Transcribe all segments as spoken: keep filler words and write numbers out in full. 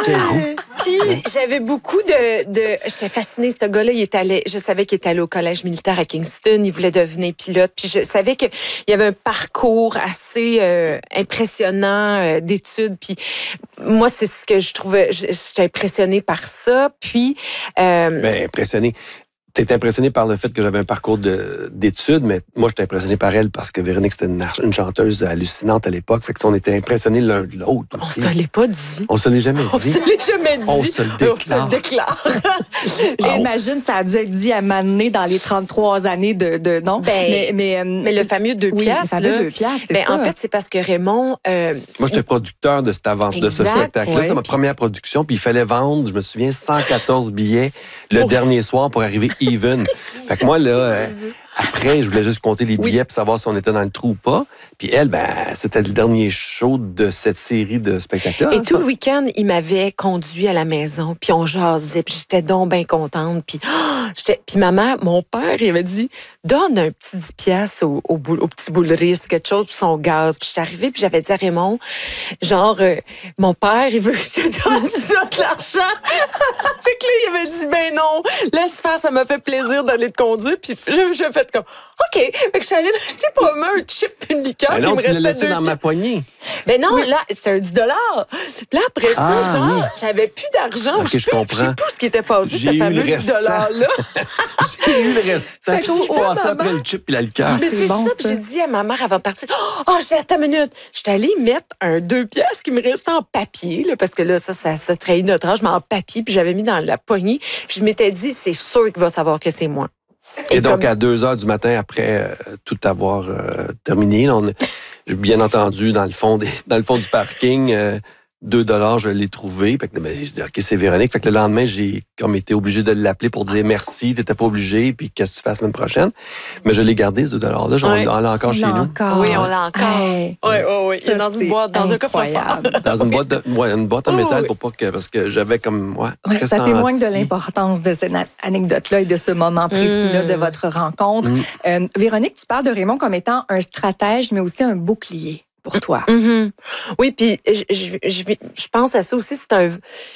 J'étais roux. Puis j'avais beaucoup de, de j'étais fascinée. Ce gars-là, il est allé. Je savais qu'il était allé au collège militaire à Kingston. Il voulait devenir pilote. Puis je savais que il y avait un parcours assez euh, impressionnant euh, d'études. Puis moi, c'est ce que je trouvais. J'étais impressionnée par ça. Puis euh, Ben, impressionnée. T'es impressionné par le fait que j'avais un parcours de, d'études, mais moi, j'étais impressionné par elle parce que Véronique, c'était une, une chanteuse hallucinante à l'époque. Fait qu'on était impressionnés l'un de l'autre aussi. On se l'est pas dit. On se l'est jamais dit. On se l'est jamais dit. On se le déclare. On se le déclare. J'imagine ça a dû être dit à m'amener dans les trente-trois années de... de non? Ben, mais, mais, mais le fameux deux oui, piastres, le fameux là, deux piastres, c'est ben, ça. en fait, c'est parce que Raymond... Euh, Moi, j'étais producteur de cette avant, de ce Exact, spectacle-là. ouais. C'est ma première production. Puis il fallait vendre, je me souviens, cent quatorze billets le Oh. dernier soir pour arriver even. Fait que moi, là, euh, après, je voulais juste compter les billets pour savoir si on était dans le trou ou pas. Puis elle, ben, c'était le dernier show de cette série de spectacles-là. Et hein, tout ça. le week-end, il m'avait conduit à la maison, puis on jasait, puis j'étais donc bien contente. Puis, oh, j'étais, puis ma mère, mon père, il avait dit, donne un petit dix piastres au, au, boule- au petit bouleriste, quelque chose pour son gaz. Puis j'étais arrivée, puis j'avais dit à Raymond, genre, euh, mon père, il veut que je te donne ça de l'argent. Fait que là, il avait dit, ben non, laisse faire, ça m'a fait plaisir d'aller te conduire. Puis j'ai j'ai fait comme, OK. Fait que je suis allée m'acheter pas mal un chip et une liqueur. Ben puis non, il me tu l'as restait laissé deux dans ma poignée. Mais non, là, c'était un dix dollars. Puis là, après ça, Ah, genre, oui. j'avais plus d'argent. Ok, sais je plus- comprends. Je sais plus ce qui était passé, J'ai ce eu fameux le dix restant. dollars-là. J'ai eu le restant. Fait Puis que je au- passais maman- après le chip et la liqueur. Mais c'est c'est bon, ça, puis ça. j'ai dit à ma mère avant de partir, « Oh, j'ai attends une minute. » J'étais allée mettre un deux pièces qui me restait en papier, là, parce que là, ça, ça, ça trahit notre âge, mais en papier, puis j'avais mis dans la poignée. Puis je m'étais dit, c'est sûr qu'il va savoir que c'est moi. Et, donc, comme- à deux heures du matin, après euh, tout avoir euh, terminé, là, on a, j'ai bien entendu, dans le fond, des, dans le fond du parking, euh, deux dollars, je l'ai trouvé. Fait que, ben, j'ai dit, OK, c'est Véronique. Fait que le lendemain, j'ai comme été obligé de l'appeler pour dire merci, t'étais pas obligé, puis qu'est-ce que tu fais la semaine prochaine. Mais je l'ai gardé, ce deux dollars-là. On Ouais. l'a encore Tu chez l'as nous. encore. Oui, on l'a encore. Hey. Oui, oui, oui. Il est Ça, dans c'est une boîte, dans un coffre-fort. incroyable. Dans une boîte, de, ouais, une boîte en Oh, métal oui. pour pas que, parce que j'avais comme, ouais, Ouais, ça pressenti. témoigne de l'importance de cette na- anecdote-là et de ce moment précis-là Mm. de votre rencontre. Mm. Euh, Véronique, tu parles de Raymond comme étant un stratège, mais aussi un bouclier pour toi. Mhm. Oui, puis je, je, je, je pense à ça aussi, c'est un...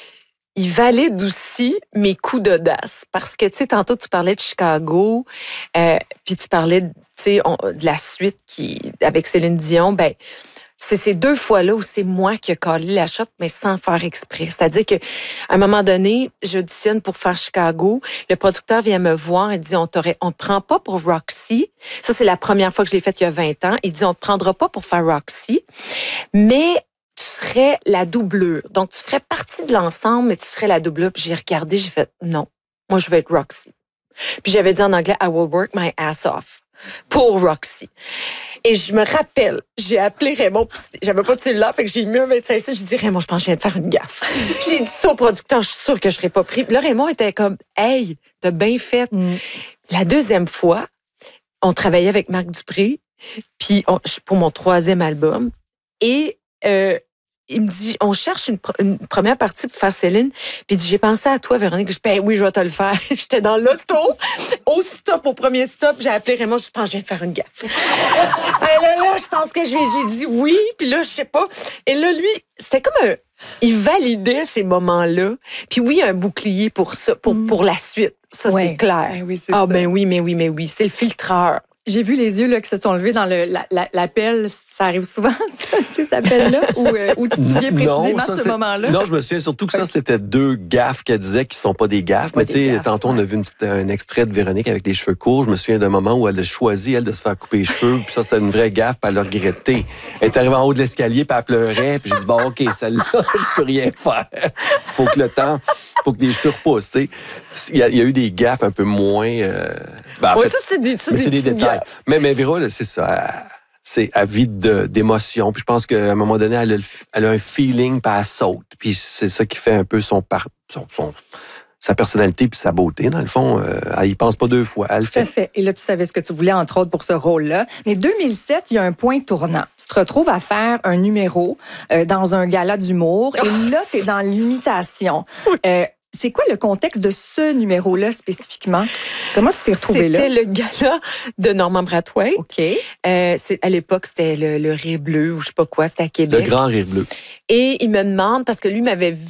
Il valide aussi mes coups d'audace. Parce que, tu sais, tantôt, tu parlais de Chicago, euh, puis tu parlais, tu sais, on- de la suite qui, avec Céline Dion. Ben, c'est ces deux fois-là où c'est moi qui ai collé la shot, mais sans faire exprès. C'est-à-dire qu'à un moment donné, j'auditionne pour faire Chicago. Le producteur vient me voir et dit, on ne on te prend pas pour Roxy. Ça, c'est la première fois que je l'ai fait il y a vingt ans. Il dit, on te prendra pas pour faire Roxy, mais tu serais la doublure. Donc, tu ferais partie de l'ensemble, mais tu serais la doublure. Puis j'ai regardé, j'ai fait, non, moi, je vais être Roxy. Puis j'avais dit en anglais, I will work my ass off pour Roxy. Et je me rappelle, j'ai appelé Raymond, puis c'était- j'avais pas de cellulaire, fait que j'ai mis un vingt-cinq cents, j'ai dit, Raymond, je pense que je viens de faire une gaffe. J'ai dit ça au producteur, je suis sûre que je serais pas pris. Puis là, Raymond était comme, hey, t'as bien fait. Mm. La deuxième fois, on travaillait avec Marc Dupré, puis on- pour mon troisième album, et euh, il me dit, on cherche une, pr- une première partie pour faire Céline. Puis il dit, j'ai pensé à toi, Véronique. Je dis, ben oui, je vais te le faire. J'étais dans l'auto, au stop, au premier stop. J'ai appelé Raymond, je pense que je viens de faire une gaffe. Et là, là, je pense que je vais- j'ai dit oui. Puis là, je sais pas. Et là, lui, c'était comme un... Il validait ces moments-là. Puis oui, un bouclier pour ça, pour, Mm. pour la suite. Ça, Ouais. c'est clair. Ben oui, c'est Ah ça. ben oui, mais oui, mais oui. C'est le filtreur. J'ai vu les yeux là, qui se sont levés dans le, la- la- l'appel. Ça arrive souvent, ça, ces appels-là, ou euh, où tu te souviens précisément ça, de ce c'est- moment-là? Non, je me souviens surtout que ça, c'était deux gaffes qu'elle disait qui sont pas des gaffes. pas Mais des tu sais, gaffes, tantôt, on a ouais. vu une petite- un extrait de Véronique avec les cheveux courts. Je me souviens d'un moment où elle a choisi, elle, de se faire couper les cheveux. Puis ça, c'était une vraie gaffe, puis elle l'a regretté. Elle est arrivée en haut de l'escalier, puis elle pleurait. Puis j'ai dit, bon, OK, celle-là, je peux rien faire. Faut que le temps, faut que les cheveux repoussent, tu sais. Il y, a- il y a eu des gaffes un peu moins... euh, ben, en Ouais, fait, ça, c'est des, ça, mais des c'est des petites détails. gaffes. Mais, mais Véro, là, c'est ça. elle- C'est à vide de- d'émotion. Puis je pense qu'à un moment donné, elle a, le f- elle a un feeling, puis elle saute. Puis c'est ça qui fait un peu son, par, son, son- sa personnalité puis sa beauté. Dans le fond, euh, elle y pense pas deux fois. Elle le Tout à fait. fait. Et là, tu savais ce que tu voulais, entre autres, pour ce rôle-là. Mais deux mille sept, il y a un point tournant. Tu te retrouves à faire un numéro euh, dans un gala d'humour. Et là, tu es dans l'imitation. Euh, c'est quoi le contexte de ce numéro-là spécifiquement? Comment tu t'es retrouvé là? C'était le gala de Norman Brathwaite. OK. Euh, c'est- à l'époque, c'était le, le Rire bleu ou je sais pas quoi, c'était à Le Québec. grand rire bleu. Et il me demande, parce que lui m'avait